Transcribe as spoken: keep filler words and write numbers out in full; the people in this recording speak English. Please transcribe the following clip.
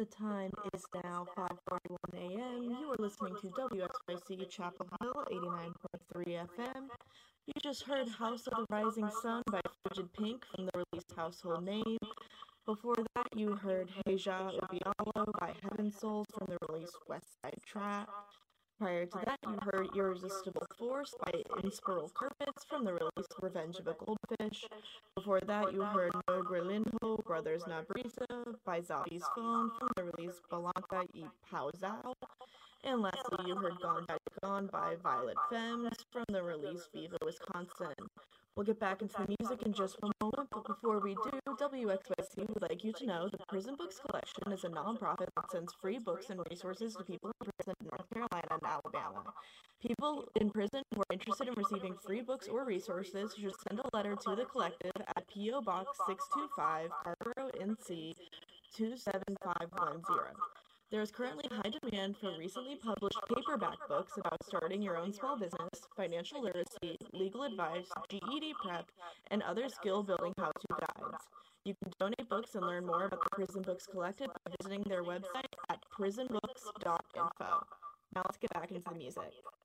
The time is now five forty-one a m. You are listening to W X Y C Chapel Hill eighty-nine point three F M. You just heard House of the Rising Sun by Frigid Pink from the release Household Name. Before that, you heard Heja Obialo by Heaven Souls from the release West Side Trap. Prior to that, you heard Irresistible Force by Inspiral Carpets from the release Revenge of a Goldfish. Before that, you heard No Grilinho Brothers Na Brisa by Zabi's Phone from the release Balanca y Pausao. And lastly, you heard Gone Daddy Gone by Violet Femmes from the release Viva Wisconsin. We'll get back into the music in just one moment, but before we do, W X Y C would like you to know the Prison Books Collection is a nonprofit that sends free books and resources to people in prison in North Carolina and Alabama. People in prison who are interested in receiving free books or resources should send a letter to the collective at P O Box six two five, Carrboro, N C two seven five one zero. There is currently high demand for recently published paperback books about starting your own small business, financial literacy, legal advice, G E D prep, and other skill-building how-to guides. You can donate books and learn more about the Prison Books Collective by visiting their website at prison books dot info. Now let's get back into the music.